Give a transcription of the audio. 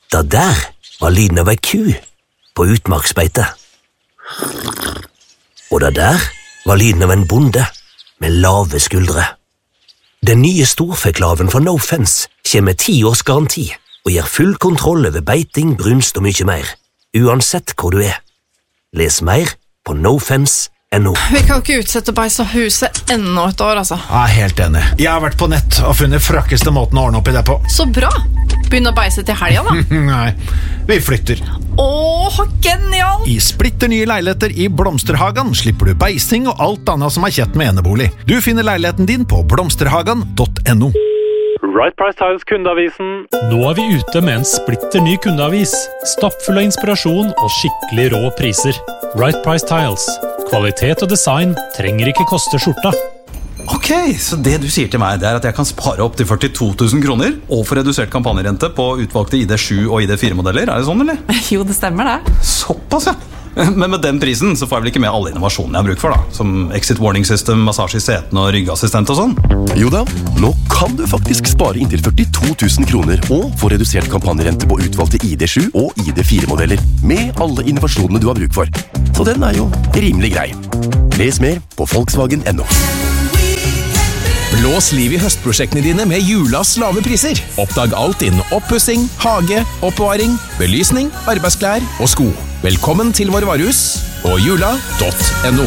Det der var lyden av ei ku på utmarksbeite. Og det der var lyden av en bonde med lave skuldre. Den nye storfeklaven fra No Fence kommer med 10 års garanti og gir full kontroll over beiting, brunst og mye mer, uansett hvor du er. Les mer på nofence.no. Vi kan ikke utsette beis av huset enda et år, altså. Jeg er helt enig. Jeg har vært på nett og funnet frakkeste måten å ordne opp i det på. Så bra! Begynn å beise til helga, da. Nei, vi flytter. Åh, genial! I splitter nye leiligheter i Blomsterhagen slipper du beising og alt annet som er kjett med enebolig. Du finner leiligheten din på blomsterhagen.no. Right Price Tiles kundeavisen. Nå er vi ute med en splitter ny kundeavis. Stappfull av inspirasjon og skikkelig rå priser. Right Price Tiles. Kvalitet og design trenger ikke koste skjorta. Ok, så det du sier til meg, det er at jeg kan spare opp til 42 000 kroner og få redusert kampanjerente på utvalgte ID7 og ID4-modeller. Er det sånn, eller? Jo, det stemmer det. Såpass, ja. Men med den prisen så får jeg vel ikke med alle innovasjonene jeg har bruk for, da. Som exit warning system, massasje i setene og ryggassistent og sånn. Jo da, nå kan du faktisk spare inntil 42 000 kroner og få redusert kampanjerente på utvalgte ID7 og ID4-modeller med alle innovasjonene du har bruk for. Så den er jo rimelig grei. Les mer på Volkswagen.no. Blås liv i høstprosjektene dine med Julas lave priser. Oppdag alt innen oppussing, hage, oppbevaring, belysning, arbeidsklær og sko. Velkommen til vår varehus og jula.no.